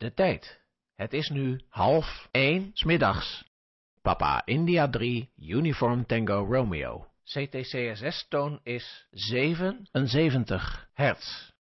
De tijd. Het is nu 12:30 's middags. Papa India 3, Uniform Tango Romeo. CTCSS-toon is 77 hertz.